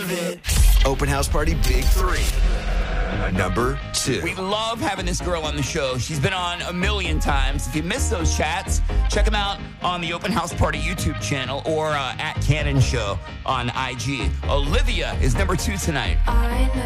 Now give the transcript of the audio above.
of it. Open House Party Big 3. Number 2. We love having this girl on the show. She's been on a million times. If you missed those chats, check them out on the Open House Party YouTube channel or at Cannon Show on IG. Olivia is number 2 tonight. I know